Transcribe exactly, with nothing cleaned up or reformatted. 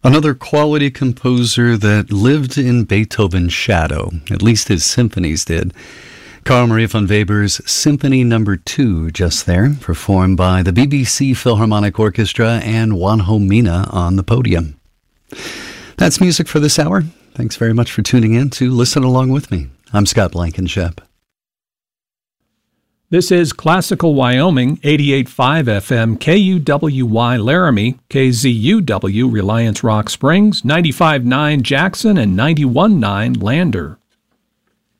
Another quality composer that lived in Beethoven's shadow, at least his symphonies did. Carl Maria von Weber's Symphony Number Two, just there, performed by the B B C Philharmonic Orchestra and Juanjo Mina on the podium. That's music for this hour. Thanks very much for tuning in to listen along with me. I'm Scott Blankenship. This is Classical Wyoming, eighty-eight point five F M, K U W Y Laramie, K Z U W Reliance Rock Springs, ninety-five point nine Jackson, and ninety-one point nine Lander.